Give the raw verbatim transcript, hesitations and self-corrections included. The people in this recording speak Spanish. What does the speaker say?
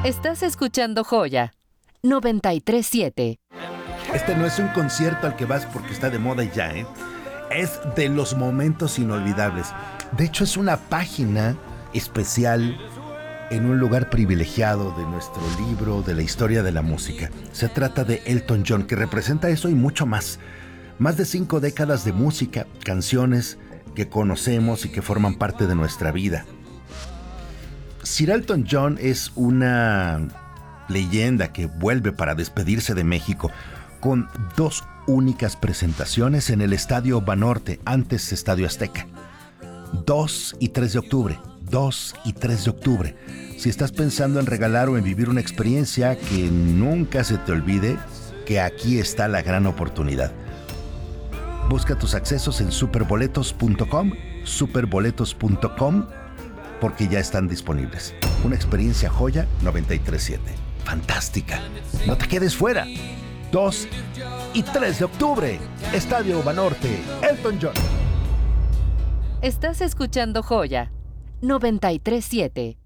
Estás escuchando Joya noventa y tres siete. Este no es un concierto al que vas porque está de moda y ya, ¿eh? Es de los momentos inolvidables. De hecho, es una página especial en un lugar privilegiado de nuestro libro de la historia de la música. Se trata de Elton John, que representa eso y mucho más. Más de cinco décadas de música, canciones que conocemos y que forman parte de nuestra vida. Sir Elton John es una leyenda que vuelve para despedirse de México con dos únicas presentaciones en el Estadio Banorte, antes Estadio Azteca. dos y tres de octubre. dos y tres de octubre. Si estás pensando en regalar o en vivir una experiencia que nunca se te olvide, que aquí está la gran oportunidad. Busca tus accesos en superboletos punto com, superboletos punto com, porque ya están disponibles. Una experiencia Joya noventa y tres siete. Fantástica. No te quedes fuera. dos y tres de octubre. Estadio Banorte. Elton John. Estás escuchando Joya noventa y tres siete.